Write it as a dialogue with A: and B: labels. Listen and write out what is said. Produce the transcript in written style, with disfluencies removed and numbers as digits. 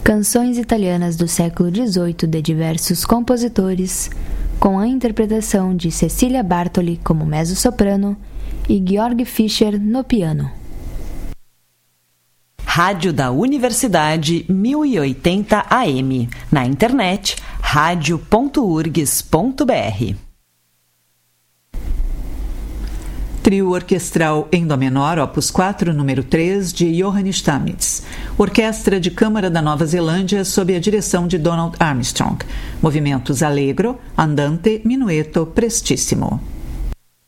A: Canções italianas do século XVIII de diversos compositores, com a interpretação de Cecilia Bartoli como mezzo-soprano e Georg Fischer no piano.
B: Rádio da Universidade 1080 AM. Na internet, radio.urgs.br.
C: Trio orquestral em dó menor, opus 4, número 3, de Johann Stamitz. Orquestra de Câmara da Nova Zelândia sob a direção de Donald Armstrong. Movimentos allegro, andante, minueto, prestissimo.